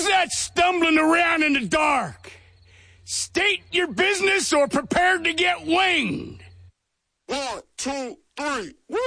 Who's that stumbling around in the dark? State your business or prepare to get winged. 1, 2, 3. Woo!